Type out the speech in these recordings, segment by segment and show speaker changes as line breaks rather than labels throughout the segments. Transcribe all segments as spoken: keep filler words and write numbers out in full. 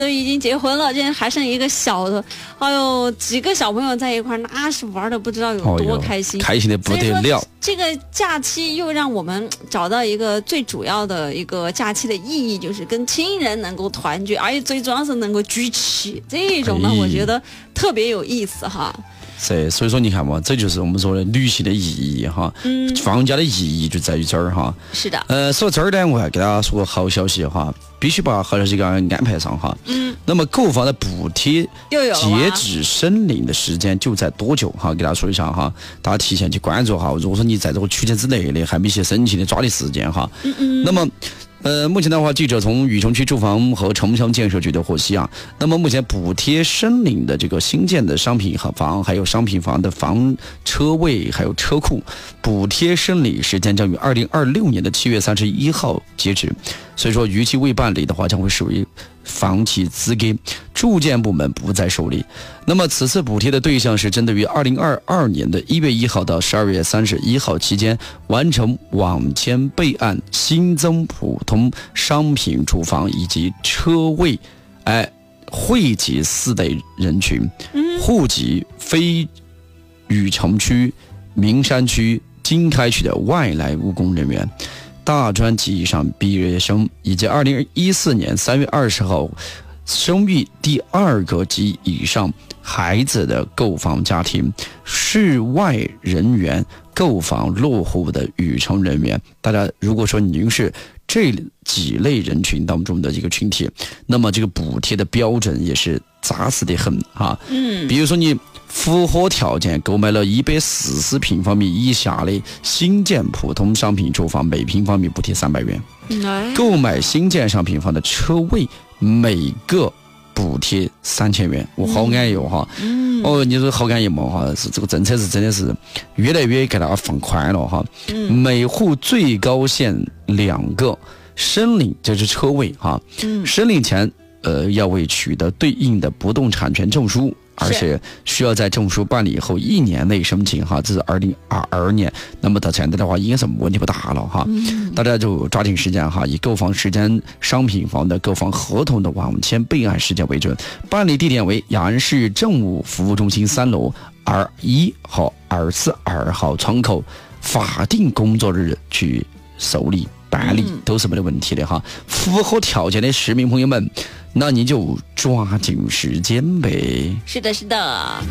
都已经结婚了，这还剩一个小的，哎呦，几个小朋友在一块儿，那是玩的不知道有多开心，
哦、开心的不得了。
这个假期又让我们找到一个最主要的一个假期的意义，就是跟亲人能够团聚，而且最重要是能够聚齐，这种呢，
哎、
我觉得特别有意思哈。
是，所以说你看嘛，这就是我们说的旅行的意义哈。嗯，放假的意义就在于这儿哈。
是的。
呃，说到这儿呢，我还给大家说个好消息哈，必须把好消息给安排上哈。嗯。那么购房的补贴截止申领的时间就在多久哈？给大家说一下哈，大家提前去关注哈。如果说你在这个区间之内的，还没去申请的，抓紧时间哈。嗯嗯。那么。呃，目前的话，记者从禹城区住房和城乡建设局的获悉啊，那么目前补贴申领的这个新建的商品房，还有商品房的房车位，还有车库，补贴申领时间将于二零二六年的七月三十一号截止。所以说，逾期未办理的话，将会视为房企资给，住建部门不再受理。那么此次补贴的对象是针对于二零二二年的一月一号到十二月三十一号期间完成网签备案新增普通商品住房以及车位，哎，惠及四类人群，户籍非禹城区、名山区、经开区的外来务工人员。大专及以上毕业生以及二零一四年三月二十号生育第二个及以上孩子的购房家庭，市外人员购房落户的禹城人员，大家如果说您是这几类人群当中的一个群体，那么这个补贴的标准也是扎实的很啊。嗯，比如说你符合条件购买了一百四十平方米以下的新建普通商品住房，每平方米补贴三百元。嗯、购买新建商品房的车位，每个补贴三千元。我好安逸哈。嗯。哦，你说好安逸嘛哈？是这个政策是真的是越来越给大家放宽了哈。嗯。每户最高限两个，申领这是车位哈。嗯。申领前呃要为取得对应的不动产权证书。而且需要在证书办理以后一年内申请哈，这是二零二二年。那么到现在的话，应该是问题不大了哈。嗯、大家就抓紧时间哈，以购房时间、商品房的购房合同的网签备案时间为准。办理地点为雅安市政务服务中心三楼二一号、二四二号窗口，法定工作日去受理办理都是没得问题的哈。符合条件的市民朋友们，那你就抓紧时间呗。
是的，是的。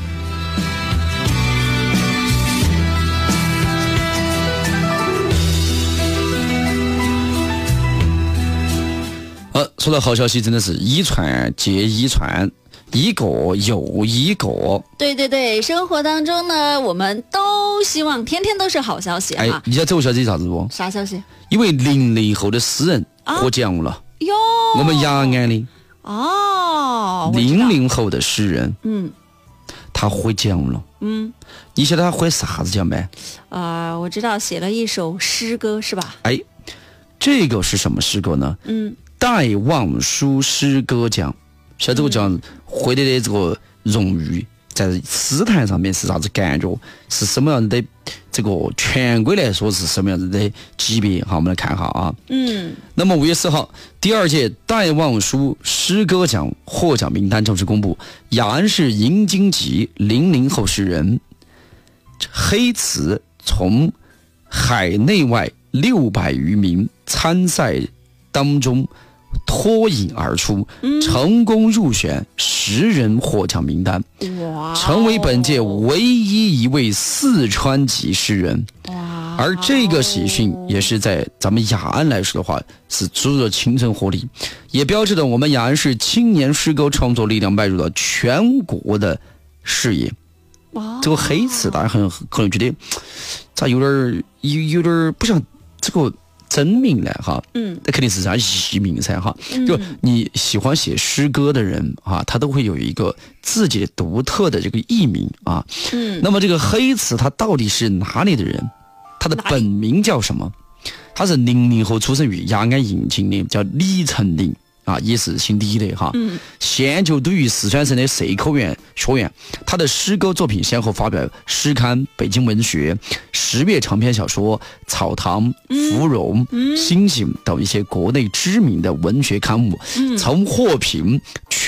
呃，说到好消息，真的是一传接一传，一个又一个。
对对对，生活当中呢，我们都希望天天都是好消息哈。
哎，你知道这个消息啥子不？
啥消息？
因为零零后的诗人获奖了。
哟、
啊，我们雅安的。
哦，
零零后的诗人，
嗯，
他获奖了，
嗯，
你晓得他获啥子奖没？
啊、呃，我知道，写了一首诗歌是吧？
哎，这个是什么诗歌呢？嗯，戴望舒诗歌奖，晓得这个奖获得的这个荣誉，在诗坛上面是啥子感觉？是什么样的？这个全国来说是什么样子的级别？好，我们来看哈啊。嗯。那么五月四号，第二届戴望舒诗歌奖获奖名单正式公布。雅安市银荆籍零零后诗人黑瓷从海内外六百余名参赛当中脱颖而出，成功入选十人获奖名单，成为本届唯一一位四川籍诗人。而这个喜讯也是在咱们雅安来说的话，是注入了青春活力，也标志着我们雅安市青年诗歌创作力量迈入了全国的视野。这个黑词大家很可能觉得咋有点有有点不像这个真名来哈，嗯，那肯定是啥艺名噻哈。就你喜欢写诗歌的人啊，他都会有一个自己的独特的这个艺名啊。嗯，那么这个黑词他到底是哪里的人？他的本名叫什么？他是零零后出生于雅安银井的，叫李成林啊，也是姓李的哈。嗯，现就读于四川省的社科院学院。他的诗歌作品先后发表诗刊、北京文学、十月长篇小说、草堂、芙蓉、星星等一些国内知名的文学刊物，曾获评